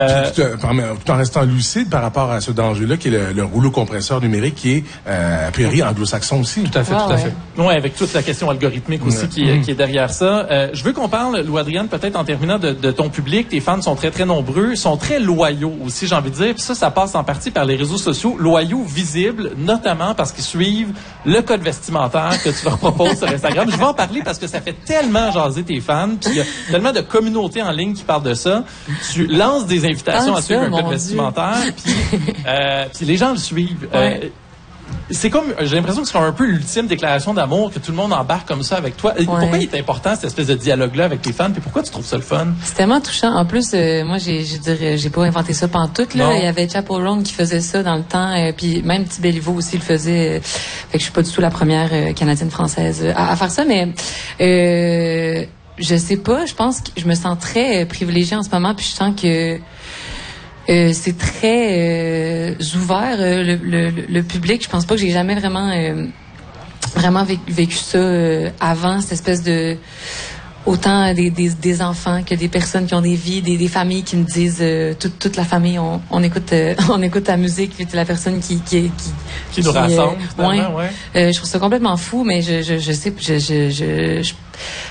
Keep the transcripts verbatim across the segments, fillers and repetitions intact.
Euh, tout, tout en restant lucide par rapport à ce danger-là, qui est le, le rouleau compresseur numérique, qui est, euh, a priori, anglo-saxon aussi. Tout à fait, ah, tout ouais. à fait. Oui, avec toute la question algorithmique aussi ouais. qui, mmh. qui est derrière ça. Euh, je veux qu'on parle, Lou Adrienne, peut-être en terminant de, de ton public. Tes fans sont très, très nombreux, sont très loyaux aussi, j'ai envie de dire. Puis ça, ça passe en partie par les réseaux sociaux. Loyaux, visibles, notamment parce qu'ils suivent le code vestimentaire que tu leur proposes sur Instagram. Je vais en parler parce que ça fait tellement jaser tes fans. Puis il y a tellement de communautés en ligne qui parlent de ça. Tu lances des invitations ah, à suivre un code vestimentaire, puis, euh, puis les gens le suivent. Ouais. Euh, c'est comme, j'ai l'impression que c'est un peu l'ultime déclaration d'amour, que tout le monde embarque comme ça avec toi. Ouais. Pourquoi il est important cette espèce de dialogue-là avec tes fans, puis pourquoi tu trouves ça le fun? C'est tellement touchant. En plus, euh, moi, j'ai, je dirais, j'ai pas inventé ça pantoute, là. Non. Il y avait Chappell Roan qui faisait ça dans le temps, euh, puis même Petit Béliveau aussi le faisait. Euh, fait que je suis pas du tout la première euh, Canadienne-Française euh, à, à faire ça, mais euh, je sais pas, je pense que je me sens très euh, privilégiée en ce moment, puis je sens que Euh, c'est très euh, ouvert euh, le, le, le public. Je pense pas que j'ai jamais vraiment euh, vraiment vécu, vécu ça euh, avant, cette espèce de autant des, des, des enfants que des personnes qui ont des vies, des, des familles qui me disent euh, toute, toute la famille on, on écoute euh, on écoute ta musique, puis la personne qui qui qui, qui nous qui, rassemble. Euh, ouais, ouais. Euh, je trouve ça complètement fou, mais je je, je sais je je je, je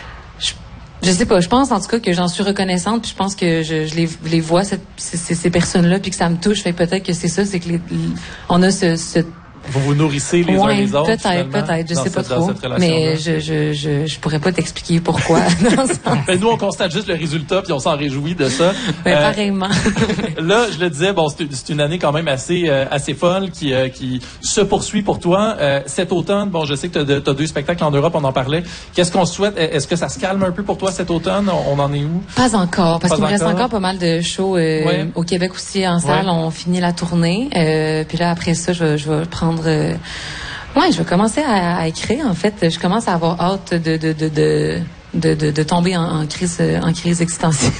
Je sais pas, je pense en tout cas que j'en suis reconnaissante, puis je pense que je, je les, les vois, cette, ces, ces personnes-là, puis que ça me touche. Fait que peut-être que c'est ça, c'est que les, les, on a ce... ce vous vous nourrissez les ouais, uns les autres, peut-être, peut-être, je sais pas trop. Mais je, je, je, je pourrais pas t'expliquer pourquoi. Ben, nous, on constate juste le résultat, puis on s'en réjouit de ça. Ben, euh, pareillement. Là, je le disais, bon, c'est, c'est une année quand même assez, euh, assez folle qui, euh, qui se poursuit pour toi. Euh, cet automne, bon, je sais que t'as, t'as deux spectacles en Europe, on en parlait. Qu'est-ce qu'on souhaite? Est-ce que ça se calme un peu pour toi cet automne? On, on en est où? Pas encore, parce pas qu'il me reste encore pas mal de shows euh, ouais. au Québec aussi en salle. Ouais. On finit la tournée, euh, puis là après ça, je, je vais prendre. Euh, Ouais, je vais commencer à, à écrire. En fait, je commence à avoir hâte de de de de de, de, de tomber en, en crise en crise existentielle.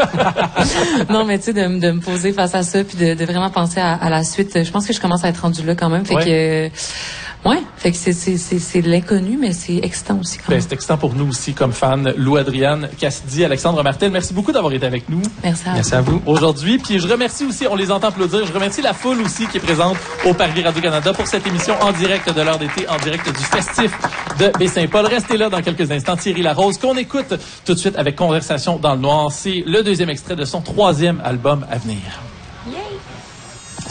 Non, mais tu sais, de, de me poser face à ça, puis de, de vraiment penser à, à la suite. Je pense que je commence à être rendue là quand même. Fait ouais. que ouais, fait que c'est c'est c'est c'est l'inconnu, mais c'est excitant aussi. Quand même. Ben, c'est excitant pour nous aussi comme fans. Lou Adrienne Cassidy, Alexandre Martel, merci beaucoup d'avoir été avec nous. Merci à, merci à vous aujourd'hui. Puis je remercie aussi, on les entend applaudir. Je remercie la foule aussi qui est présente au Parvis Radio-Canada pour cette émission en direct de l'heure d'été, en direct du festif de Baie-Saint-Paul. Restez là dans quelques instants. Thierry Larose, qu'on écoute tout de suite avec Conversation dans le noir. C'est le deuxième extrait de son troisième album à venir.